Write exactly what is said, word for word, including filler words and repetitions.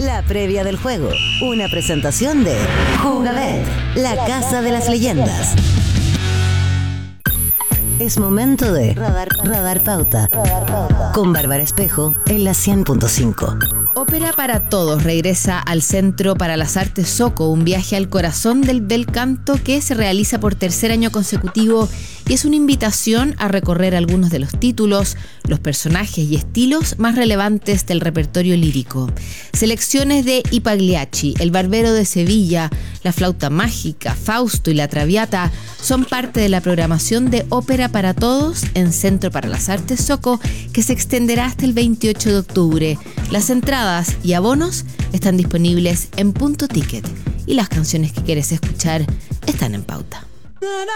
La previa del juego. Una presentación de Jugabet, la casa de las leyendas. Es momento de Radar, Radar Pauta, con Bárbara Espejo en la cien punto cinco. Ópera para Todos regresa al Centro para las Artes Soco, un viaje al corazón del bel canto que se realiza por tercer año consecutivo y es una invitación a recorrer algunos de los títulos, los personajes y estilos más relevantes del repertorio lírico. Selecciones de I Pagliacci, El Barbero de Sevilla, La Flauta Mágica, Fausto y La Traviata son parte de la programación de Ópera para Todos en Centro para las Artes Soco, que se extenderá hasta el veintiocho de octubre. Las entradas y abonos están disponibles en Punto Ticket y las canciones que quieres escuchar están en pauta.